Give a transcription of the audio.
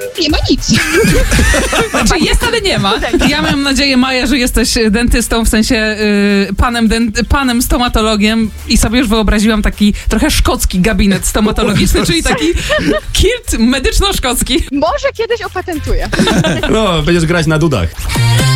nie ma nic. Znaczy jest, ale nie ma. Ja mam nadzieję, Maja, że jesteś dentystą, w sensie panem stomatologiem i sobie już wyobraziłam taki trochę szkocki gabinet stomatologiczny, czyli taki kilt medyczno-szkocki. Może kiedyś opatentuję. No, będziesz grać na dudach.